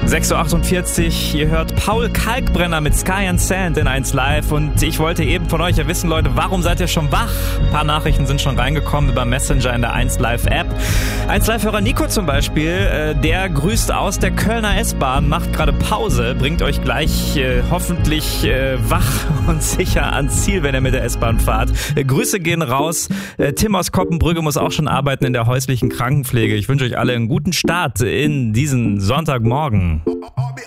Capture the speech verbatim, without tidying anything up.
sechs Uhr achtundvierzig, ihr hört Paul Kalkbrenner mit Sky and Sand in eins Live und ich wollte eben von euch ja wissen, Leute, warum seid ihr schon wach? Ein paar Nachrichten sind schon reingekommen über Messenger in der eins Live App. eins Live-Hörer Nico zum Beispiel, der grüßt aus der Kölner S-Bahn, macht gerade Pause, bringt euch gleich äh, hoffentlich äh, wach und sicher ans Ziel, wenn ihr mit der S-Bahn fahrt. Äh, Grüße gehen raus. Äh, Tim aus Koppenbrügge muss auch schon arbeiten in der häuslichen Krankenpflege. Ich wünsche euch alle einen guten Start in diesen Sonntagmorgen.